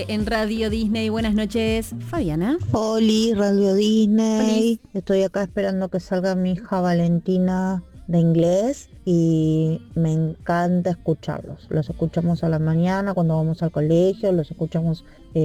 En Radio Disney, buenas noches, Fabiana. Oli, Radio Disney. Oli. Estoy acá esperando que salga mi hija Valentina de inglés y me encanta escucharlos. Los escuchamos a la mañana cuando vamos al colegio, los escuchamos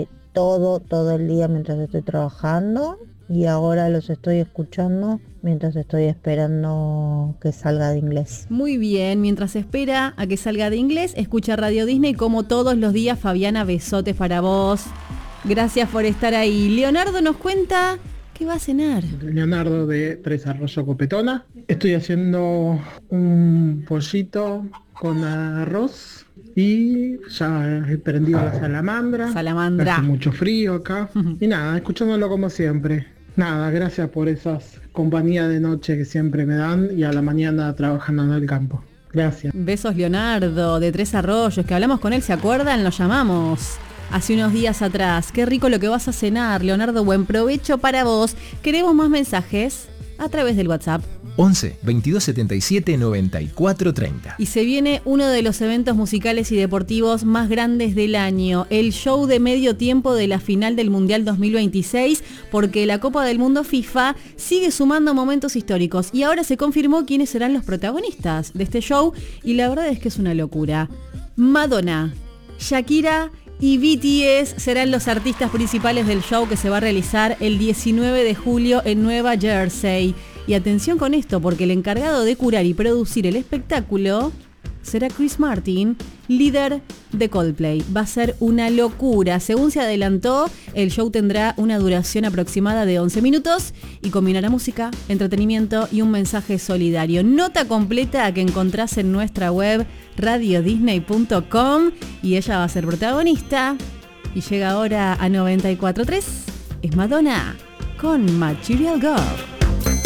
todo el día mientras estoy trabajando y ahora los estoy escuchando mientras estoy esperando que salga de inglés. Muy bien, mientras espera a que salga de inglés, escucha Radio Disney como todos los días. Fabiana, besotes para vos. Gracias por estar ahí. Leonardo nos cuenta qué va a cenar. Leonardo de Tres Arroyo Copetona. Estoy haciendo un pollito con arroz y ya he prendido la salamandra. Hace mucho frío acá. Y nada, escuchándolo como siempre. Nada, gracias por esas compañías de noche que siempre me dan y a la mañana trabajando en el campo. Gracias. Besos, Leonardo de Tres Arroyos, que hablamos con él, ¿se acuerdan? Lo llamamos hace unos días atrás. Qué rico lo que vas a cenar, Leonardo, buen provecho para vos. Queremos más mensajes a través del WhatsApp. 11 22 77 94 30. Y se viene uno de los eventos musicales y deportivos más grandes del año, el show de medio tiempo de la final del Mundial 2026, porque la Copa del Mundo FIFA sigue sumando momentos históricos y ahora se confirmó quiénes serán los protagonistas de este show y la verdad es que es una locura. Madonna, Shakira y BTS serán los artistas principales del show que se va a realizar el 19 de julio en Nueva Jersey. Y atención con esto, porque el encargado de curar y producir el espectáculo será Chris Martin, líder de Coldplay. Va a ser una locura. Según se adelantó, el show tendrá una duración aproximada de 11 minutos y combinará música, entretenimiento y un mensaje solidario. Nota completa que encontrás en nuestra web radiodisney.com y ella va a ser protagonista. Y llega ahora a 94.3. Es Madonna con Material Girl.